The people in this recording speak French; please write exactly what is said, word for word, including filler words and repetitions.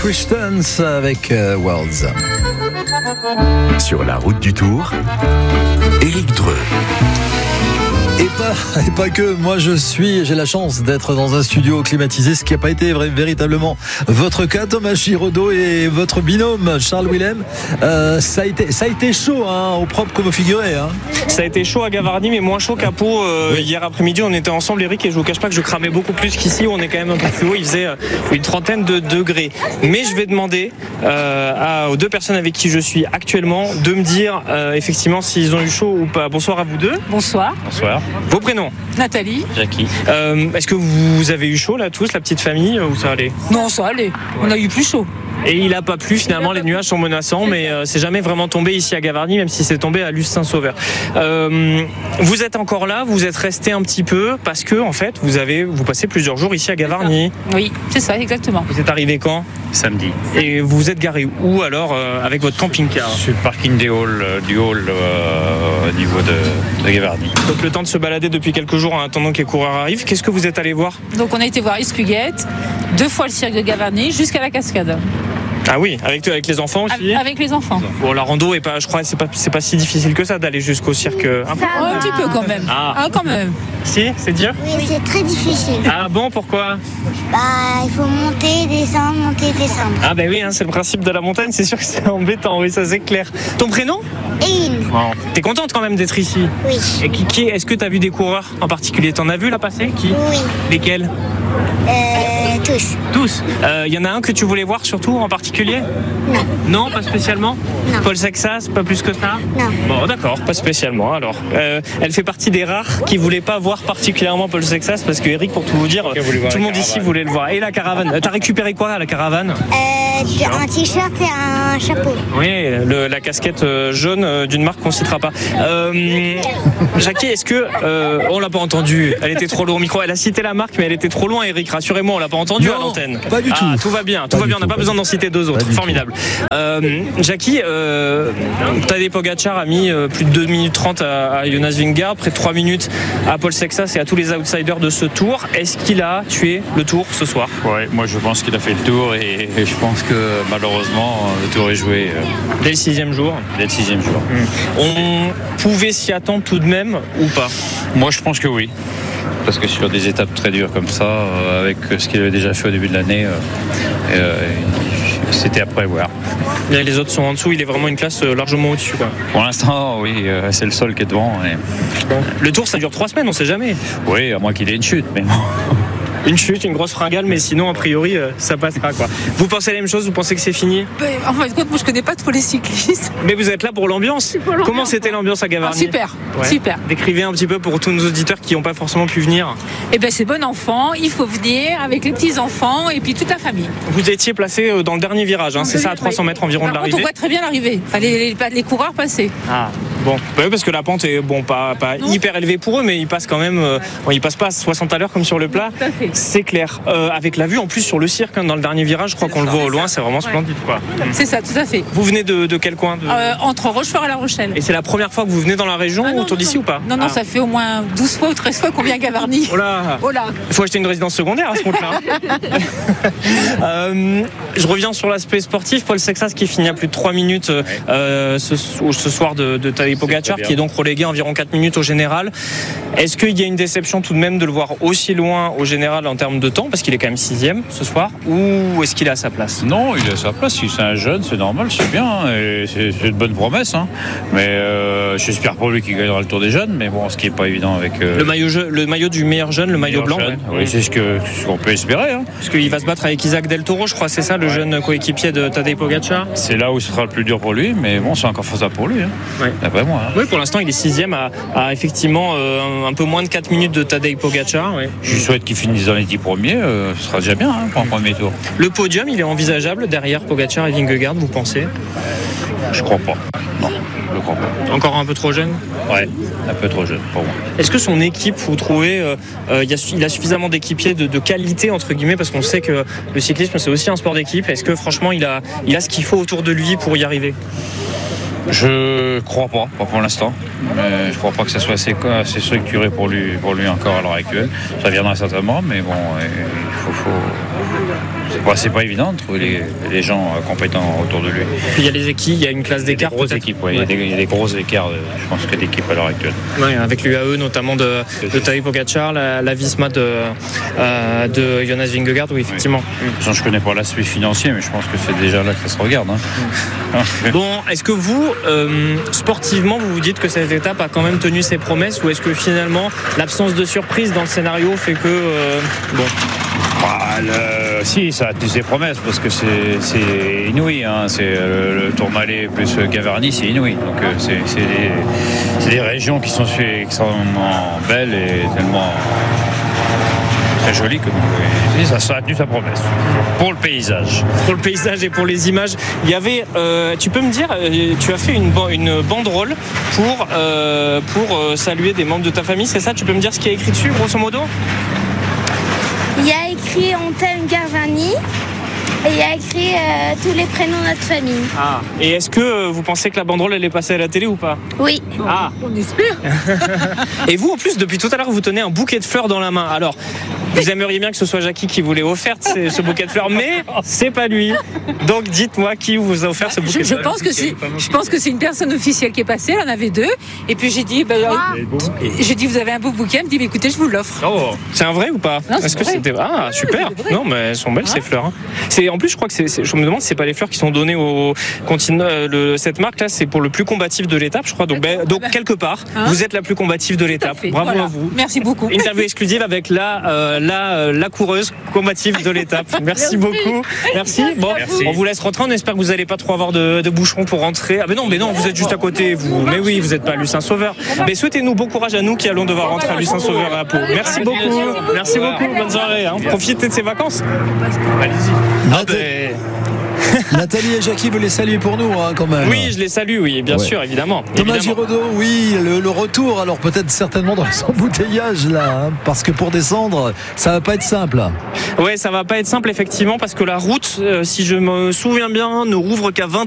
Christians avec euh, Worlds. Sur la route du Tour, Éric Dreux. Et pas, et pas que, moi je suis, j'ai la chance d'être dans un studio climatisé, ce qui n'a pas été vrai, véritablement votre cas, Thomas Giraudot, et votre binôme Charles Willem. Euh, ça, a été, ça a été chaud, hein, au propre comme au figuré. Hein. Ça a été chaud à Gavarnie, mais moins chaud qu'à Pau. Euh, oui. Hier après-midi, on était ensemble, Eric, et je vous cache pas que je cramais beaucoup plus qu'ici, où on est quand même un peu plus haut, il faisait euh, une trentaine de degrés. Mais je vais demander euh, à, aux deux personnes avec qui je suis actuellement de me dire euh, effectivement s'ils ont eu chaud ou pas. Bonsoir à vous deux. Bonsoir. Bonsoir. Vos prénoms? Nathalie. Jackie. Euh, est-ce que vous avez eu chaud là tous, la petite famille, ou ça allait? Non, ça allait. Ouais. On a eu plus chaud. Et il n'a pas plu finalement, les nuages sont menaçants, mais euh, c'est jamais vraiment tombé ici à Gavarnie, même si c'est tombé à Luce-Saint-Sauveur. Euh, vous êtes encore là, vous êtes resté un petit peu parce que en fait vous avez vous passez plusieurs jours ici à Gavarnie. Oui, c'est ça, exactement. Vous êtes arrivé quand? Samedi. Et vous vous êtes garé où alors euh, avec votre camping-car? Sur le parking des halls, euh, du hall euh, au niveau de, de Gavarnie. Donc le temps de se balader depuis quelques jours en attendant que les coureurs arrivent. Qu'est-ce que vous êtes allé voir? Donc on a été voir Espuguette, deux fois le cirque de Gavarnie jusqu'à la cascade. Ah oui, avec, avec les enfants aussi. Avec les enfants. Bon, la rando est pas, je crois, c'est pas, c'est pas si difficile que ça d'aller jusqu'au cirque. Un, peu. Oh, un petit peu quand même. Ah, ah quand même. Si, c'est dur. Oui, c'est très difficile. Ah bon, pourquoi? Bah, il faut monter, descendre, monter, descendre. Ah ben oui, hein, c'est le principe de la montagne. C'est sûr que c'est embêtant. Oui, ça c'est clair. Ton prénom? Eline. Bon. T'es contente quand même d'être ici? Oui. Et qui, qui est-ce que t'as vu des coureurs en particulier? T'en as vu là passer? Qui? Oui. Lesquels? Euh, tous. Tous. Il euh, y en a un que tu voulais voir surtout en particulier? Non. Non, pas spécialement? Non. Paul Sexas, pas plus que ça? Non. Bon, d'accord, pas spécialement alors. Euh, elle fait partie des rares qui voulaient pas voir particulièrement Paul Sexas parce que Eric, pour tout vous dire, tout le monde ici voulait le voir. Et la caravane? T'as récupéré quoi à la caravane? Euh, un t-shirt et un chapeau. Oui, le, la casquette jaune euh, d'une marque qu'on citera pas. Euh, Jackie, est-ce que euh, on l'a pas entendu? Elle était trop loin au micro. Elle a cité la marque, mais elle était trop loin. Eric, rassurez-moi, on l'a pas entendu non, à l'antenne. Pas du tout. Ah, tout va bien, tout pas va bien. On n'a tout, pas besoin d'en citer deux autres. Formidable. Euh, Jackie, euh, Tadej Pogacar a mis euh, plus de deux minutes trente à, à Jonas Vingegaard, près de trois minutes à Paul Sexas et à tous les outsiders de ce tour. Est-ce qu'il a tué le tour ce soir? Ouais, moi je pense qu'il a fait le tour et, et je pense que malheureusement le tour est joué euh, dès le sixième jour. Dès le sixième jour. Mmh. On pouvait s'y attendre tout de même ou pas? Moi je pense que oui. Parce que sur des étapes très dures comme ça, euh, avec ce qu'il avait déjà fait au début de l'année, euh, euh, c'était à prévoir. Et les autres sont en dessous, il est vraiment une classe largement au-dessus, quoi. Pour l'instant, oui, euh, c'est le seul qui est devant. Et... Bon. Le tour, ça dure trois semaines, on sait jamais. Oui, à moins qu'il ait une chute, mais bon. Une chute, une grosse fringale, mais sinon, a priori, ça passera, quoi. Vous pensez la même chose? Vous pensez que c'est fini? Ben, en fin de compte, moi, je connais pas trop les cyclistes. Mais vous êtes là pour l'ambiance. Pour l'ambiance. Comment c'était l'ambiance à Gavarnie? Ah, super, ouais. Super. Décrivez un petit peu pour tous nos auditeurs qui n'ont pas forcément pu venir. Eh ben, c'est bon enfant, il faut venir avec les petits-enfants et puis toute la famille. Vous étiez placé dans le dernier virage, hein, c'est ça, à trois cents mètres environ de l'arrivée? On voit très bien l'arrivée, enfin, les, les, les coureurs passaient. Ah, bon. Bah oui, parce que la pente est bon, pas, pas hyper élevée pour eux, mais ils passent quand même, euh, bon, ils passent pas à soixante à l'heure comme sur le plat. C'est clair. Euh, avec la vue en plus sur le cirque, hein, dans le dernier virage, je crois qu'on le voit au loin, c'est vraiment splendide, quoi. C'est ça, tout à fait. Vous venez de, de quel coin de... euh, Entre Rochefort et La Rochelle. Et c'est la première fois que vous venez dans la région, ah, non, autour d'ici ou pas? Non, non, ah. Ça fait au moins douze fois ou treize fois qu'on vient à Gavarnie. Oh là, oh là. Il faut acheter une résidence secondaire à ce compte-là. euh, je reviens sur l'aspect sportif. Paul Sexas qui finit à plus de trois minutes euh, ce, ce soir de, de Tadej Pogacar, qui est donc relégué environ quatre minutes au général. Est-ce qu'il y a une déception tout de même de le voir aussi loin au général en termes de temps, parce qu'il est quand même sixième ce soir, ou est-ce qu'il est à sa place? Non, il est à sa place. Si c'est un jeune, c'est normal, c'est bien, et c'est, c'est une bonne promesse. Hein. Mais euh, j'espère pour lui qu'il gagnera le Tour des Jeunes, mais bon, ce qui n'est pas évident avec euh, le maillot, le maillot du meilleur jeune, le maillot blanc. Jeune, ouais. Oui, c'est ce, que, ce qu'on peut espérer. Hein. Parce qu'il va se battre avec Isaac Del Toro, je crois, c'est ça, le ouais. jeune coéquipier de Tadej Pogacar. C'est là où ce sera le plus dur pour lui, mais bon, c'est encore faisable pour lui. Hein. Ouais. D'après moi. Hein. Oui, pour l'instant, il est sixième à, à effectivement euh, un peu moins de quatre minutes de Tadej Pogacar. Ouais. Je lui souhaite qu'il finisse dans les dix premiers, euh, ce sera déjà bien hein, pour un premier tour. Le podium, il est envisageable derrière Pogacar et Vingegaard, vous pensez? Je crois pas. Non, je crois pas. Encore un peu trop jeune? Ouais, un peu trop jeune pour moi. Est-ce que son équipe, vous trouvez, euh, euh, il, a, il a suffisamment d'équipiers de, de qualité, entre guillemets, parce qu'on sait que le cyclisme, c'est aussi un sport d'équipe. Est-ce que franchement, il a, il a ce qu'il faut autour de lui pour y arriver? Je crois pas, pas pour l'instant. Mais je crois pas que ça soit assez, assez structuré pour lui, pour lui encore à l'heure actuelle. Ça viendra certainement, mais bon, il faut, faut... Bah, c'est pas évident de trouver les, les gens euh, compétents autour de lui. Puis il y a les équipes, il y a une classe Il y a des d'écart. grosses peut-être. équipes, ouais. Il, y a des, il y a des gros écarts, euh, je pense, que d'équipes à l'heure actuelle. Ouais, avec l'U A E notamment de, de Tadej Pogacar, la, la Visma de, euh, de Jonas Vingegaard, oui, effectivement. Je ne connais pas l'aspect financier, mais je pense que c'est déjà là que ça se regarde. Hein. Bon, est-ce que vous, euh, sportivement, vous vous dites que cette étape a quand même tenu ses promesses, ou est-ce que finalement l'absence de surprise dans le scénario fait que euh, bon. Ah, le... Si, ça a tenu ses promesses parce que c'est, c'est inouï. Hein. C'est le, le Tourmalet plus Gavarnie, c'est inouï. Donc euh, c'est, c'est, des, c'est des régions qui sont extrêmement belles et tellement très jolies que oui, ça, ça a tenu sa promesse pour le paysage. Pour le paysage et pour les images, il y avait. Euh, tu peux me dire, euh, tu as fait une, une banderole pour euh, pour euh, saluer des membres de ta famille, c'est ça? Tu peux me dire ce qui est écrit dessus, grosso modo? Il y a écrit on t'aime Gavarnie et il y a écrit euh, tous les prénoms de notre famille. Ah. Et est-ce que euh, vous pensez que la banderole elle est passée à la télé ou pas? Oui. Ah. On espère. Et vous, en plus, depuis tout à l'heure, vous tenez un bouquet de fleurs dans la main. Alors, vous aimeriez bien que ce soit Jackie qui vous l'ait offert, ce, ce bouquet de fleurs, mais c'est pas lui. Donc, dites-moi qui vous a offert ce bouquet Je, de je fleurs. pense que c'est, je pense que c'est une personne officielle qui est passée. Elle en avait deux. Et puis j'ai dit, ben, Ah. j'ai dit, vous avez un beau bouquet. Elle me dit, ben, écoutez, je vous l'offre. Oh, c'est un vrai ou pas? Non, c'est Est-ce que vrai. c'était ah super? c'est vrai. Non, mais elles sont belles Ah. ces fleurs. Hein. C'est en plus, je crois que c'est, c'est- je me demande si c'est pas les fleurs qui sont données au continu. euh, le- cette marque là, c'est pour le plus combatif de l'étape, je crois. Donc, ben, donc quelque part, Hein vous êtes la plus combative de Tout à l'étape. fait. Bravo Voilà. à vous. Merci beaucoup. Interview exclusive avec la, euh, la, euh, la coureuse combative de l'étape. Merci, Merci. beaucoup. Merci. Bon, Merci. on vous laisse rentrer. On espère que vous n'allez pas trop avoir de, de bouchons pour rentrer. Ah, mais non, mais non, vous êtes juste à côté. Vous. Mais oui, vous n'êtes pas à Lucin-Sauveur. Mais souhaitez-nous bon courage à nous qui allons devoir rentrer à Lucin-Sauveur à Pau. Merci beaucoup. Merci beaucoup. Bonne soirée. Hein. Profitez de ces vacances. Allez-y. Ah, Nathalie, ben, Nathalie et Jackie, vous les saluez pour nous hein, quand même. oui, je les salue. Oui, bien Ouais. sûr, évidemment. Thomas évidemment. Giraudot, oui, le, le retour, alors peut-être certainement dans les embouteillages là, hein, parce que pour descendre, ça va pas être simple. Ouais, ça va pas être simple effectivement parce que la route, euh, si je me souviens bien, ne rouvre qu'à vingt